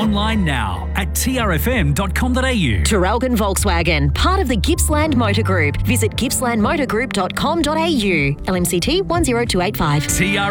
online now at trfm.com.au. Traralgon Volkswagen, part of the Gippsland Motor Group. Visit gippslandmotorgroup.com.au. LMCT 10285.